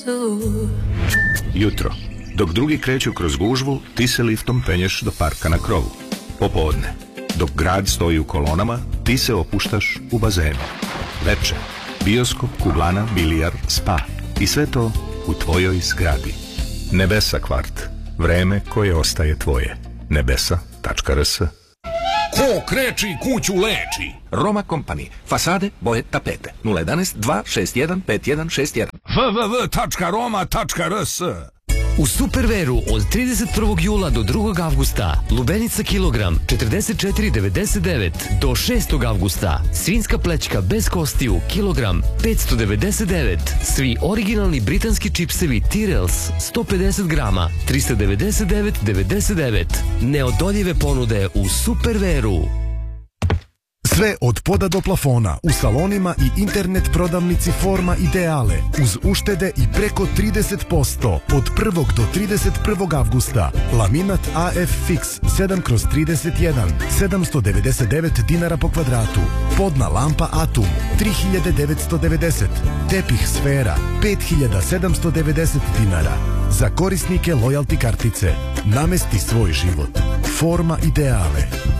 Jutro. Dok drugi kreću kroz gužvu, ti se liftom penješ do parka na krovu. Popodne. Dok grad stoji u kolonama, ti se opuštaš u bazenu. Veče. Bioskop, kuglana, bilijar, spa. I sve to u tvojoj zgradi. Nebesa kvart. Vreme koje ostaje tvoje. Nebesa.rs. Ko kreči kuću leči. Roma Company. Fasade, boje, tapete. 011 261 5161. www.roma.rs. U Superveru od 31. jula do 2. avgusta lubenica kilogram 44,99, do 6. avgusta svinjska plećka bez kostiju kilogram 599, svi originalni britanski čipsevi Tyrrells 150 grama 399,99. Neodoljive ponude u Superveru. Sve od poda do plafona u salonima i internet prodavnici Forma Ideale uz uštede i preko 30% od 1. do 31. avgusta. Laminat AF Fix 7/31 799 dinara po kvadratu. Podna lampa Atum 3990. Tepih Sfera 5790 dinara. Za korisnike lojalti kartice. Namesti svoj život. Forma Ideale.